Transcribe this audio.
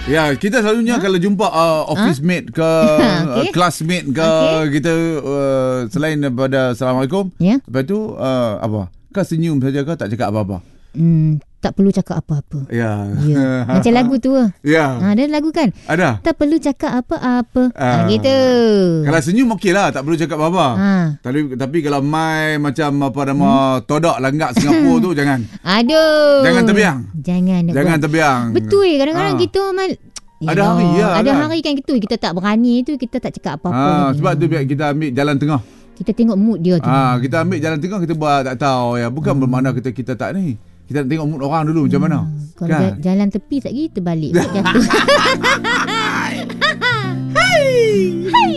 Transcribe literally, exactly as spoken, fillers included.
Ya, kita selalunya ha? kalau jumpa uh, office ha? mate ke okay. uh, classmate ke okay. kita uh, selain daripada Assalamualaikum, ya. Lepas tu uh, apa? Kau senyum saja ke tak cakap apa-apa? Hmm, tak perlu cakap apa-apa. Ya. ya. Macam lagu tu lah. Ya. Ha, ada lagu kan? Ada. Tak perlu cakap apa-apa. Ha, ha, gitu. Kalau senyum okey lah, tak perlu cakap apa-apa. Ha. Tapi tapi kalau mai macam apa nama hmm. todak langgak Singapura tu jangan. Aduh. Jangan terbiang. Jangan. Jangan buat. terbiang. Betul kadang-kadang ha. kita mal Ya ada hari ya, Ada kan? hari kan gitu kita tak berani tu, kita tak cakap apa-apa. Ha, sebab tu biar kita ambil jalan tengah. Kita tengok mood dia tu. Ha, kita ambil jalan tengah, kita buat tak tahu ya. Bukan hmm. bermakna kita kita tak ni. Kita nak tengok mood orang dulu hmm. macam mana. Kalau kan? jalan tepi tak kita balik. Jatuh.